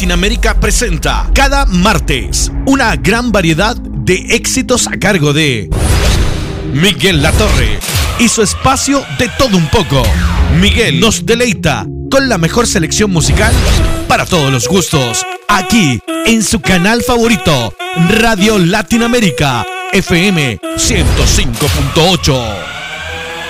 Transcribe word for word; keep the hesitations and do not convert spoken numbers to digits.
Latinoamérica presenta cada martes una gran variedad de éxitos a cargo de Miguel Latorre y su espacio de todo un poco. Miguel nos deleita con la mejor selección musical para todos los gustos, aquí en su canal favorito, Radio Latinoamérica, F M ciento cinco punto ocho.